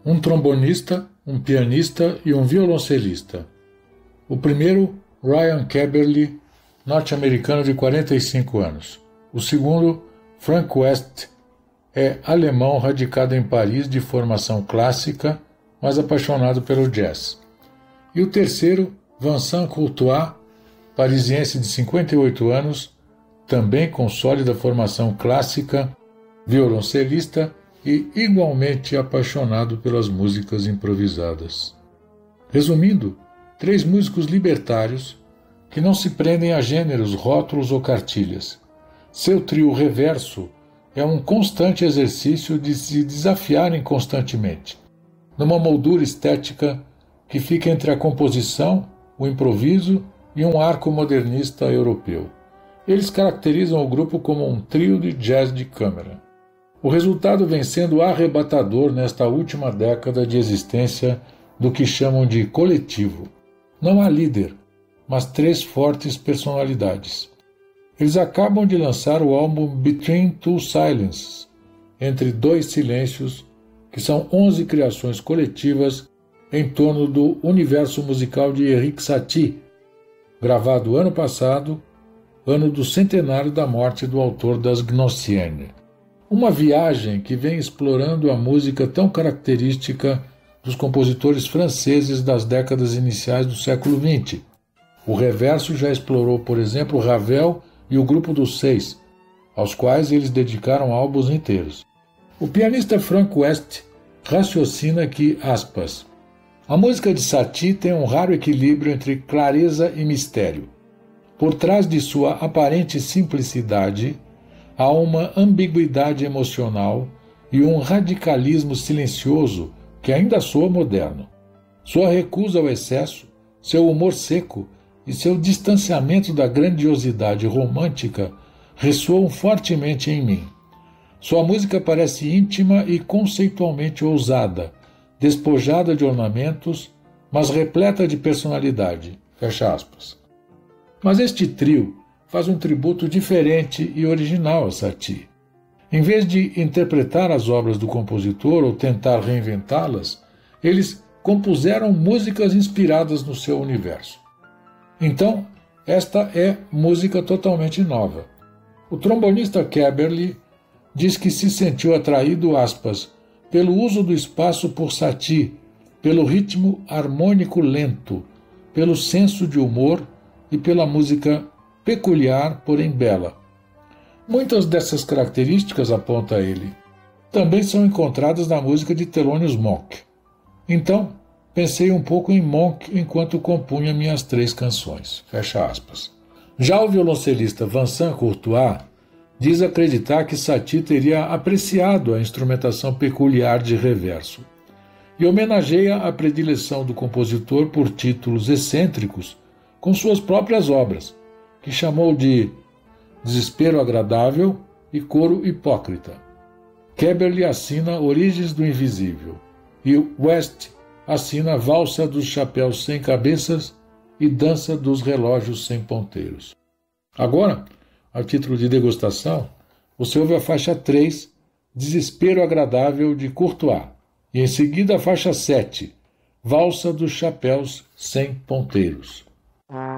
um trombonista, um pianista e um violoncelista. O primeiro, Ryan Keberle, norte-americano de 45 anos. O segundo, Frank West, é alemão radicado em Paris de formação clássica, mas apaixonado pelo jazz. E o terceiro, Vincent Courtois, parisiense de 58 anos, também com sólida formação clássica, violoncelista e igualmente apaixonado pelas músicas improvisadas. Resumindo, 3 músicos libertários que não se prendem a gêneros, rótulos ou cartilhas. Seu trio reverso é um constante exercício de se desafiarem constantemente, numa moldura estética que fica entre a composição, o improviso e um arco modernista europeu. Eles caracterizam o grupo como um trio de jazz de câmara. O resultado vem sendo arrebatador nesta última década de existência do que chamam de coletivo. Não há líder, mas 3 fortes personalidades. Eles acabam de lançar o álbum Between Two Silences, Entre Dois Silêncios, que são 11 criações coletivas em torno do universo musical de Erik Satie, gravado ano passado, ano do centenário da morte do autor das Gnossiennes. Uma viagem que vem explorando a música tão característica dos compositores franceses das décadas iniciais do século XX. O reverso já explorou, por exemplo, Ravel e o Grupo dos 6, aos quais eles dedicaram álbuns inteiros. O pianista Frank West raciocina que, aspas, a música de Satie tem um raro equilíbrio entre clareza e mistério. Por trás de sua aparente simplicidade, há uma ambiguidade emocional e um radicalismo silencioso que ainda soa moderno. Sua recusa ao excesso, seu humor seco e seu distanciamento da grandiosidade romântica ressoam fortemente em mim. Sua música parece íntima e conceitualmente ousada, despojada de ornamentos, mas repleta de personalidade. Fecha aspas. Mas este trio faz um tributo diferente e original a Satie. Em vez de interpretar as obras do compositor ou tentar reinventá-las, eles compuseram músicas inspiradas no seu universo. Então, esta é música totalmente nova. O trombonista Keberle diz que se sentiu atraído, aspas, pelo uso do espaço por Satie, pelo ritmo harmônico lento, pelo senso de humor e pela música peculiar, porém bela. Muitas dessas características, aponta ele, também são encontradas na música de Thelonious Monk. Então, pensei um pouco em Monk enquanto compunha minhas 3 canções. Fecha aspas. Já o violoncelista Vincent Courtois diz acreditar que Satie teria apreciado a instrumentação peculiar de reverso e homenageia a predileção do compositor por títulos excêntricos com suas próprias obras, que chamou de Desespero Agradável e Coro Hipócrita. Keberle assina Origens do Invisível e West assina Valsa dos Chapéus Sem Cabeças e Dança dos Relógios Sem Ponteiros. Agora, a título de degustação, você ouve a faixa 3, Desespero Agradável, de Courtois, e em seguida a faixa 7, Valsa dos Chapéus Sem Ponteiros.